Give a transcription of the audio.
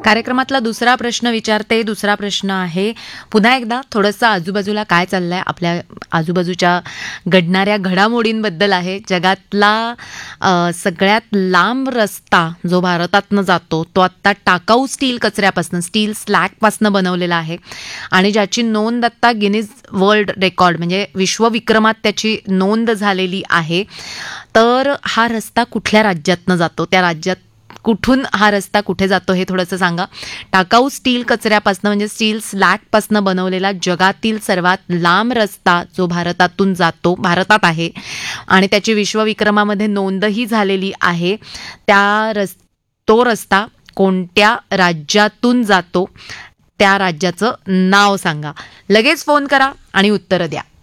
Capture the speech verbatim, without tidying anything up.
कार्यक्रमातला दुसरा प्रश्न विचारते. दुसरा प्रश्न आहे पुन्हा एकदा थोडंसं आजूबाजूला काय चाललंय, आपल्या आजूबाजूच्या घडणाऱ्या घडामोडींबद्दल आहे. जगातला अ, सगळ्यात लांब रस्ता जो भारतातनं जातो तो आत्ता टाकाऊ स्टील कचऱ्यापासून, स्टील स्लॅगपासून बनवलेला आहे आणि ज्याची नोंद आत्ता गिनीज वर्ल्ड रेकॉर्ड म्हणजे विश्वविक्रमात त्याची नोंद झालेली आहे. तर हा रस्ता कुठल्या राज्यातनं जातो, त्या राज्यात कुठून हा रस्ता कुठे जातो हे थोडंसं सांगा. टाकाऊ स्टील कचऱ्यापासून म्हणजे स्टील स्लॅगपासून बनवलेला जगातील सर्वात लांब रस्ता जो भारतातून जातो, भारतात आहे आणि त्याची विश्वविक्रमामध्ये नोंदही झालेली आहे. त्या रस तो रस्ता कोणत्या राज्यातून जातो, त्या राज्याचं नाव सांगा. लगेच फोन करा आणि उत्तरं द्या.